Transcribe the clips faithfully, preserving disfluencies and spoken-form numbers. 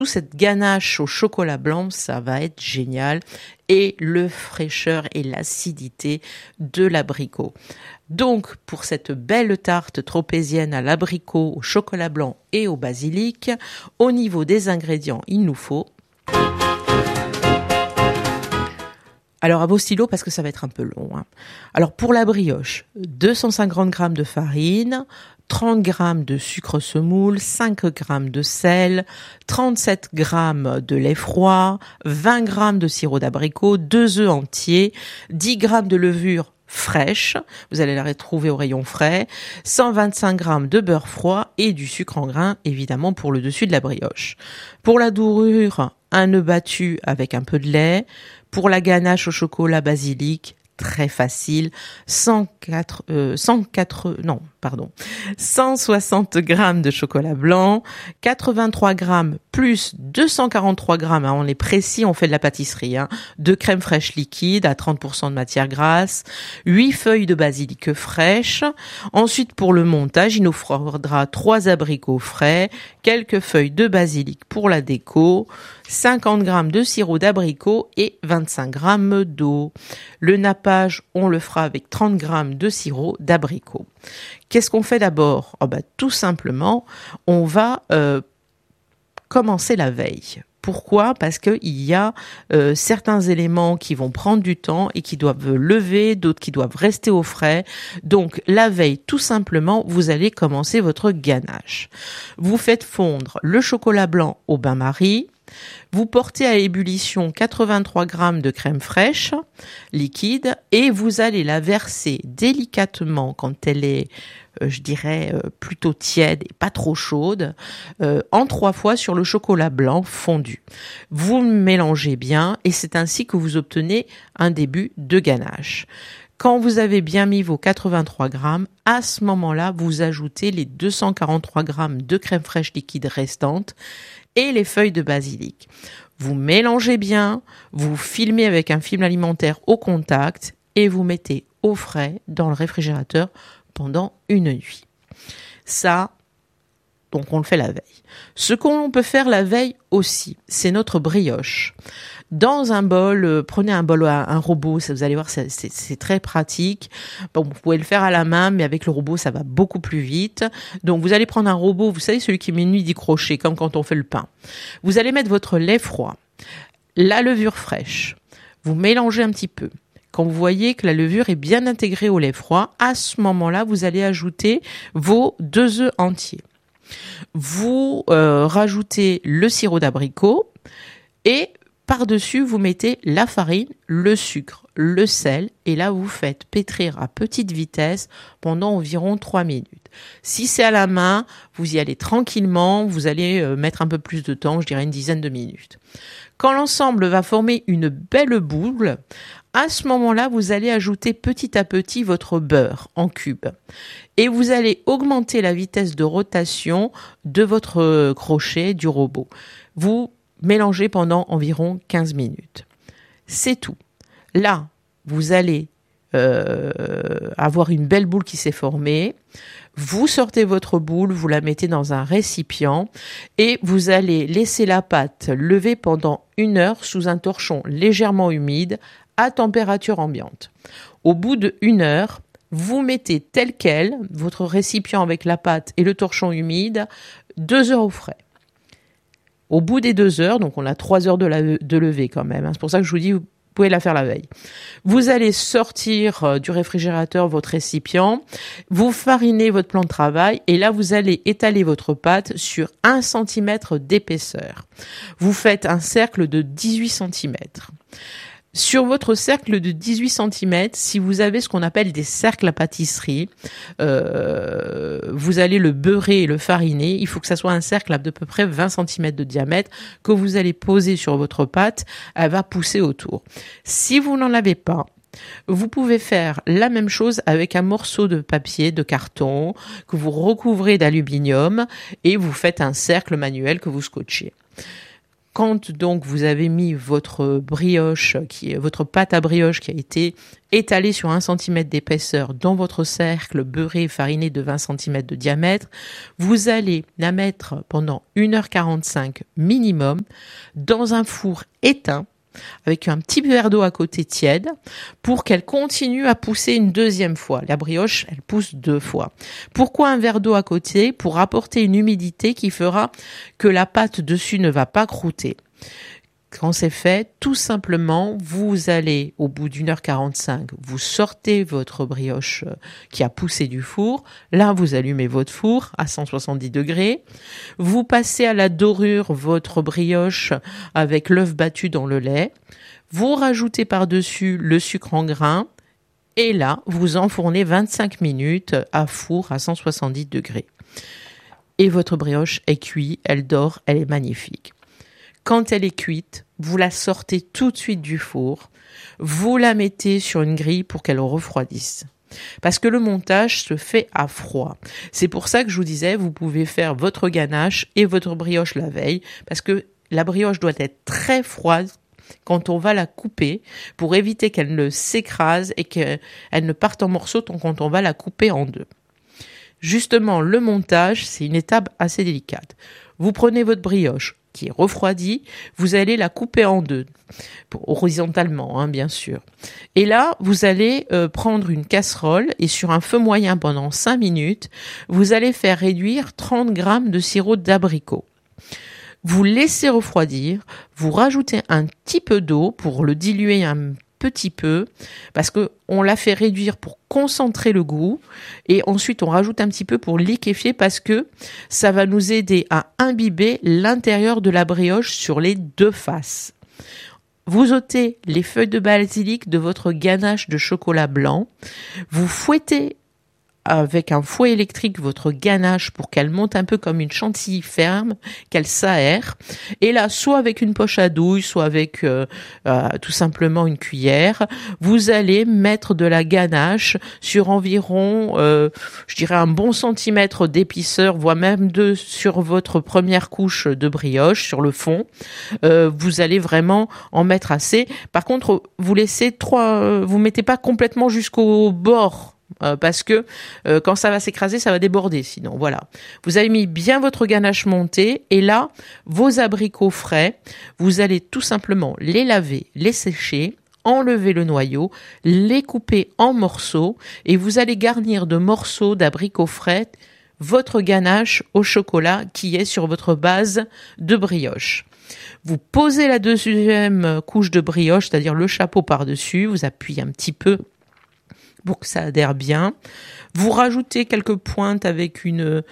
cette ganache au chocolat blanc, ça va être génial. Et le fraîcheur et l'acidité de l'abricot. Donc, pour cette belle tarte tropézienne à l'abricot, au chocolat blanc et au basilic, au niveau des ingrédients, il nous faut... Alors, à vos stylos, parce que ça va être un peu long. Hein. Alors, pour la brioche, deux cent cinquante grammes de farine, trente grammes de sucre semoule, cinq grammes de sel, trente-sept grammes de lait froid, vingt grammes de sirop d'abricot, deux œufs entiers, dix grammes de levure fraîche, vous allez la retrouver au rayon frais, cent vingt-cinq grammes de beurre froid et du sucre en grains, évidemment pour le dessus de la brioche. Pour la dorure, un œuf battu avec un peu de lait. Pour la ganache au chocolat basilic, très facile, cent quatre, euh, cent quatre, non, pardon, cent soixante grammes de chocolat blanc, quatre-vingt-trois grammes plus deux cent quarante-trois grammes, hein, on est précis, on fait de la pâtisserie, hein, de crème fraîche liquide à trente pour cent de matière grasse, huit feuilles de basilic fraîches. Ensuite, pour le montage, il nous faudra trois abricots frais, quelques feuilles de basilic pour la déco, cinquante grammes de sirop d'abricot et vingt-cinq grammes d'eau. Le nappage, on le fera avec trente grammes de sirop d'abricot. Qu'est-ce qu'on fait d'abord ? Oh bah, tout simplement, on va euh, commencer la veille. Pourquoi ? Parce qu'il y a euh, certains éléments qui vont prendre du temps et qui doivent lever, d'autres qui doivent rester au frais. Donc la veille, tout simplement, vous allez commencer votre ganache. Vous faites fondre le chocolat blanc au bain-marie. Vous portez à ébullition quatre-vingt-trois grammes de crème fraîche liquide et vous allez la verser délicatement quand elle est, euh, je dirais, euh, plutôt tiède et pas trop chaude, euh, en trois fois sur le chocolat blanc fondu. Vous mélangez bien et c'est ainsi que vous obtenez un début de ganache. Quand vous avez bien mis vos quatre-vingt-trois grammes, à ce moment-là, vous ajoutez les deux cent quarante-trois grammes de crème fraîche liquide restante et les feuilles de basilic. Vous mélangez bien, vous filmez avec un film alimentaire au contact et vous mettez au frais dans le réfrigérateur pendant une nuit. Ça, donc on le fait la veille. Ce qu'on peut faire la veille aussi, c'est notre brioche. Dans un bol, euh, prenez un bol, un, un robot, ça, vous allez voir, c'est, c'est, c'est très pratique. Bon, vous pouvez le faire à la main, mais avec le robot, ça va beaucoup plus vite. Donc, vous allez prendre un robot, vous savez, celui qui met une nuit d'y crocher, comme quand on fait le pain. Vous allez mettre votre lait froid, la levure fraîche. Vous mélangez un petit peu. Quand vous voyez que la levure est bien intégrée au lait froid, à ce moment-là, vous allez ajouter vos deux œufs entiers. Vous euh, rajoutez le sirop d'abricot et par-dessus, vous mettez la farine, le sucre, le sel et là, vous faites pétrir à petite vitesse pendant environ trois minutes. Si c'est à la main, vous y allez tranquillement, vous allez mettre un peu plus de temps, je dirais une dizaine de minutes. Quand l'ensemble va former une belle boule, à ce moment-là, vous allez ajouter petit à petit votre beurre en cubes et vous allez augmenter la vitesse de rotation de votre crochet du robot. Vous mélangez pendant environ quinze minutes. C'est tout. Là, vous allez euh, avoir une belle boule qui s'est formée. Vous sortez votre boule, vous la mettez dans un récipient et vous allez laisser la pâte lever pendant une heure sous un torchon légèrement humide à température ambiante. Au bout de une heure, vous mettez tel quel votre récipient avec la pâte et le torchon humide, deux heures au frais. Au bout des deux heures, donc on a trois heures de, la, de lever quand même, hein, c'est pour ça que je vous dis, vous pouvez la faire la veille. Vous allez sortir euh, du réfrigérateur votre récipient, vous farinez votre plan de travail et là vous allez étaler votre pâte sur un centimètre d'épaisseur. Vous faites un cercle de dix-huit centimètres. Sur votre cercle de dix-huit centimètres, si vous avez ce qu'on appelle des cercles à pâtisserie, euh, vous allez le beurrer et le fariner. Il faut que ça soit un cercle à de peu près vingt centimètres de diamètre que vous allez poser sur votre pâte. Elle va pousser autour. Si vous n'en avez pas, vous pouvez faire la même chose avec un morceau de papier, de carton, que vous recouvrez d'aluminium et vous faites un cercle manuel que vous scotchez. Quand donc vous avez mis votre brioche, qui est votre pâte à brioche qui a été étalée sur un centimètre d'épaisseur dans votre cercle beurré fariné de vingt centimètres de diamètre, vous allez la mettre pendant une heure quarante-cinq minimum dans un four éteint avec un petit verre d'eau à côté tiède pour qu'elle continue à pousser une deuxième fois. La brioche, elle pousse deux fois. Pourquoi un verre d'eau à côté? Pour apporter une humidité qui fera que la pâte dessus ne va pas croûter. Quand c'est fait, tout simplement, vous allez, au bout d'une heure quarante-cinq, vous sortez votre brioche qui a poussé du four. Là, vous allumez votre four à cent soixante-dix degrés. Vous passez à la dorure votre brioche avec l'œuf battu dans le lait. Vous rajoutez par-dessus le sucre en grains. Et là, vous enfournez vingt-cinq minutes à four à cent soixante-dix degrés. Et votre brioche est cuite, elle dort, elle est magnifique. Quand elle est cuite, vous la sortez tout de suite du four, vous la mettez sur une grille pour qu'elle refroidisse. Parce que le montage se fait à froid. C'est pour ça que je vous disais, vous pouvez faire votre ganache et votre brioche la veille, parce que la brioche doit être très froide quand on va la couper, pour éviter qu'elle ne s'écrase et qu'elle ne parte en morceaux quand on va la couper en deux. Justement, le montage, c'est une étape assez délicate. Vous prenez votre brioche, qui est refroidie, vous allez la couper en deux, horizontalement, hein, bien sûr. Et là, vous allez euh, prendre une casserole et sur un feu moyen pendant cinq minutes, vous allez faire réduire trente grammes de sirop d'abricot. Vous laissez refroidir, vous rajoutez un petit peu d'eau pour le diluer un petit peu, parce que on l'a fait réduire pour concentrer le goût, et ensuite on rajoute un petit peu pour liquéfier, parce que ça va nous aider à imbiber l'intérieur de la brioche sur les deux faces. Vous ôtez les feuilles de basilic de votre ganache de chocolat blanc, vous fouettez avec un fouet électrique votre ganache pour qu'elle monte un peu comme une chantilly ferme, qu'elle s'aère. Et là, soit avec une poche à douille, soit avec euh, euh, tout simplement une cuillère, vous allez mettre de la ganache sur environ, euh, je dirais un bon centimètre d'épaisseur, voire même deux sur votre première couche de brioche, sur le fond. Euh, vous allez vraiment en mettre assez. Par contre, vous laissez trois, euh, vous mettez pas complètement jusqu'au bord. Euh, parce que euh, quand ça va s'écraser, ça va déborder sinon. Voilà. Vous avez mis bien votre ganache montée et là, vos abricots frais, vous allez tout simplement les laver, les sécher, enlever le noyau, les couper en morceaux et vous allez garnir de morceaux d'abricots frais votre ganache au chocolat qui est sur votre base de brioche. Vous posez la deuxième couche de brioche, c'est-à-dire le chapeau par-dessus, vous appuyez un petit peu pour que ça adhère bien. Vous rajoutez quelques pointes avec une,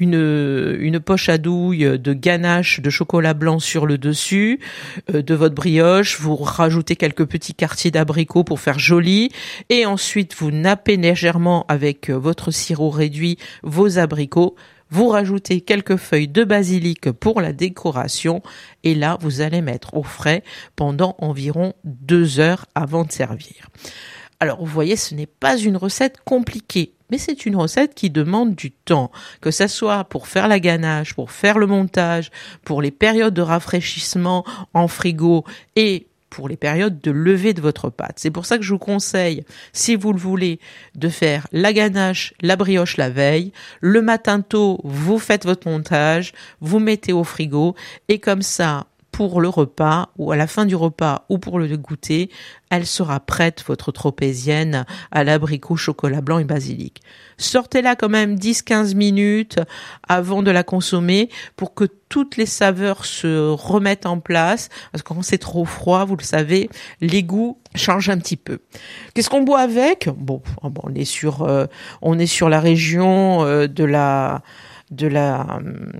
une, une poche à douille de ganache de chocolat blanc sur le dessus euh, de votre brioche. Vous rajoutez quelques petits quartiers d'abricot pour faire joli. Et ensuite, vous nappez légèrement avec votre sirop réduit vos abricots. Vous rajoutez quelques feuilles de basilic pour la décoration. Et là, vous allez mettre au frais pendant environ deux heures avant de servir. Alors, vous voyez, ce n'est pas une recette compliquée, mais c'est une recette qui demande du temps, que ça soit pour faire la ganache, pour faire le montage, pour les périodes de rafraîchissement en frigo et pour les périodes de levée de votre pâte. C'est pour ça que je vous conseille, si vous le voulez, de faire la ganache, la brioche la veille. Le matin tôt, vous faites votre montage, vous mettez au frigo et comme ça, pour le repas ou à la fin du repas ou pour le goûter, elle sera prête, votre tropézienne à l'abricot, chocolat blanc et basilic. Sortez-la quand même dix à quinze minutes avant de la consommer pour que toutes les saveurs se remettent en place. Parce que quand c'est trop froid, vous le savez, les goûts changent un petit peu. Qu'est-ce qu'on boit avec ? Bon, on est sur, euh, on est sur la région euh, de la... de la,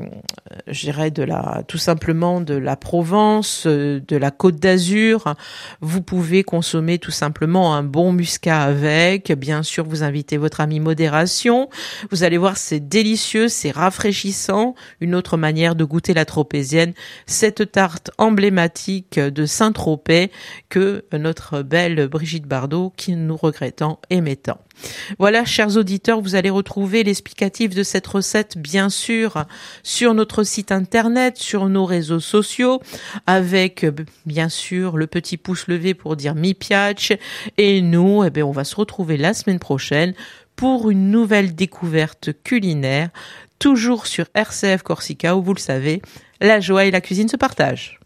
je dirais de la, tout simplement de la Provence, de la Côte d'Azur. Vous pouvez consommer tout simplement un bon muscat avec. Bien sûr, vous invitez votre ami modération. Vous allez voir, c'est délicieux, c'est rafraîchissant. Une autre manière de goûter la tropézienne, cette tarte emblématique de Saint-Tropez que notre belle Brigitte Bardot, qui nous regrettant, aimait tant. Voilà, chers auditeurs, vous allez retrouver l'explicatif de cette recette bien bien sûr sur notre site internet, sur nos réseaux sociaux, avec bien sûr le petit pouce levé pour dire mi piace. Et nous, eh bien, on va se retrouver la semaine prochaine pour une nouvelle découverte culinaire, toujours sur R C F Corsica où vous le savez, la joie et la cuisine se partagent.